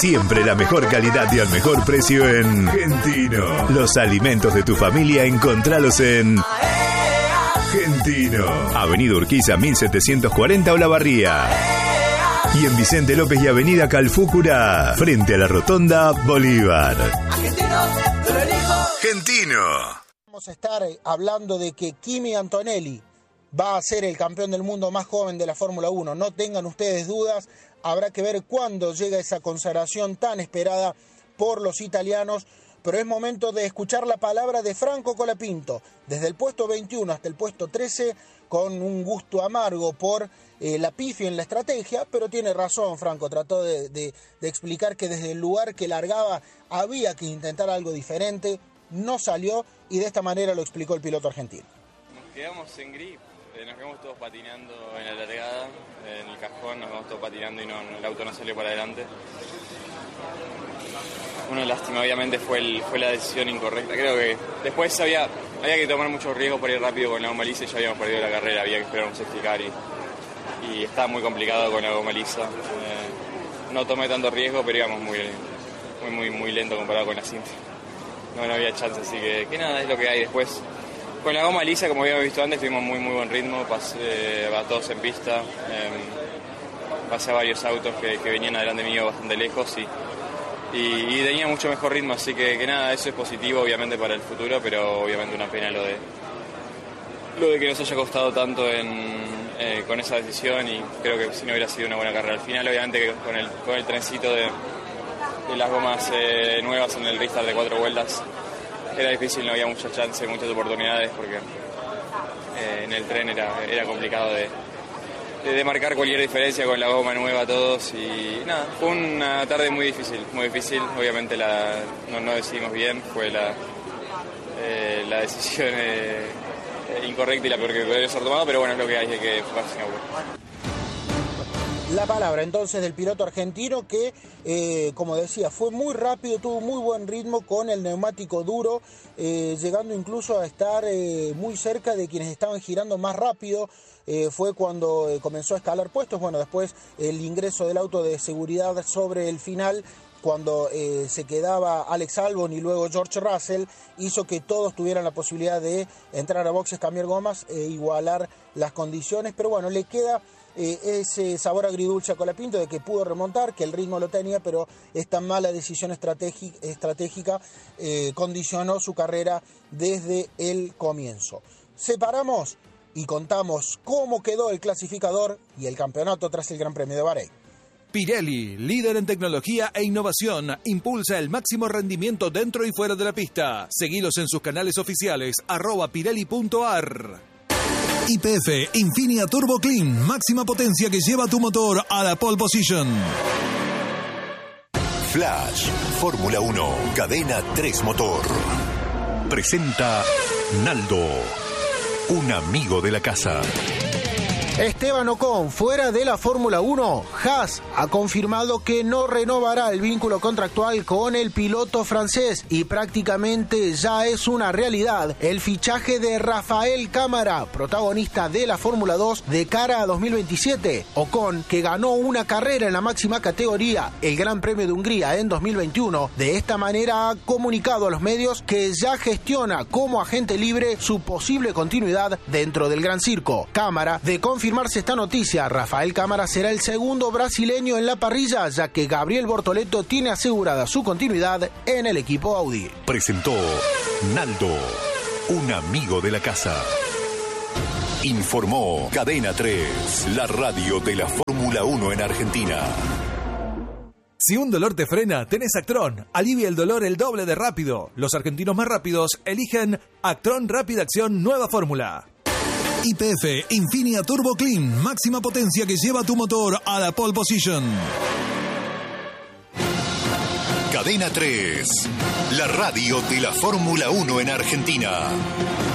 Siempre la mejor calidad y al mejor precio en Gentino. Los alimentos de tu familia, encontralos en Gentino. Avenida Urquiza 1740 Olavarría. Y en Vicente López y Avenida Calfúcura, frente a la Rotonda Bolívar. Gentino. Vamos a estar hablando de que Kimi Antonelli va a ser el campeón del mundo más joven de la Fórmula 1. No tengan ustedes dudas. Habrá que ver cuándo llega esa consagración tan esperada por los italianos, pero es momento de escuchar la palabra de Franco Colapinto, desde el puesto 21 hasta el puesto 13, con un gusto amargo por la pifia en la estrategia, pero tiene razón Franco, trató de explicar que desde el lugar que largaba había que intentar algo diferente, no salió y de esta manera lo explicó el piloto argentino. Nos quedamos en grip. Nos quedamos todos patinando en la largada, en el cajón, nos quedamos todos patinando y el auto no salió para adelante. Una lástima, obviamente fue la decisión incorrecta. Creo que después había que tomar mucho riesgo para ir rápido con la goma lisa y ya habíamos perdido la carrera, había que esperar un safety car y estaba muy complicado con la goma lisa. No tomé tanto riesgo, pero íbamos muy lento comparado con la cinta. No había chance, así que nada, es lo que hay después. Con la goma lisa, como habíamos visto antes, tuvimos muy buen ritmo, pasé a todos en pista, pasé a varios autos que venían adelante mío bastante lejos y tenía mucho mejor ritmo, así que nada, eso es positivo obviamente para el futuro, pero obviamente una pena lo de que nos haya costado tanto con esa decisión y creo que si no hubiera sido una buena carrera. Al final obviamente con el trencito de las gomas nuevas en el restart de 4 vueltas, era difícil, no había muchas chances, muchas oportunidades porque en el tren era complicado de marcar cualquier diferencia con la goma nueva a todos y nada, fue una tarde muy difícil, obviamente no decidimos bien, fue la decisión incorrecta y la peor que podría ser tomado, pero bueno, es lo que hay que enfocarse en Singapur. La palabra entonces del piloto argentino que, como decía, fue muy rápido, tuvo muy buen ritmo con el neumático duro, llegando incluso a estar muy cerca de quienes estaban girando más rápido. Fue cuando comenzó a escalar puestos. Bueno, después el ingreso del auto de seguridad sobre el final, cuando se quedaba Alex Albon y luego George Russell, hizo que todos tuvieran la posibilidad de entrar a boxes, cambiar gomas e igualar las condiciones. Pero bueno, le queda ese sabor agridulce a Colapinto de que pudo remontar, que el ritmo lo tenía, pero esta mala decisión estratégica condicionó su carrera desde el comienzo. Separamos y contamos cómo quedó el clasificador y el campeonato tras el Gran Premio de Bahrein. Pirelli, líder en tecnología e innovación, impulsa el máximo rendimiento dentro y fuera de la pista. Seguilos en sus canales oficiales, @pirelli.ar. YPF Infinia Turbo Clean, máxima potencia que lleva tu motor a la pole position. Flash, Fórmula 1, Cadena 3 Motor. Presenta Naldo, un amigo de la casa. Esteban Ocon, fuera de la Fórmula 1, Haas ha confirmado que no renovará el vínculo contractual con el piloto francés y prácticamente ya es una realidad el fichaje de Rafael Cámara, protagonista de la Fórmula 2 de cara a 2027. Ocon, que ganó una carrera en la máxima categoría, el Gran Premio de Hungría en 2021, de esta manera ha comunicado a los medios que ya gestiona como agente libre su posible continuidad dentro del Gran Circo. Cámara, de confirmarse esta noticia, Rafael Cámara será el segundo brasileño en la parrilla, ya que Gabriel Bortoleto tiene asegurada su continuidad en el equipo Audi. Presentó Naldo, un amigo de la casa. Informó Cadena 3, la radio de la Fórmula 1 en Argentina. Si un dolor te frena, tenés Actron. Alivia el dolor el doble de rápido. Los argentinos más rápidos eligen Actron Rápida Acción Nueva Fórmula. YPF Infinia Turbo Clean, máxima potencia que lleva tu motor a la pole position. Cadena 3, la radio de la Fórmula 1 en Argentina.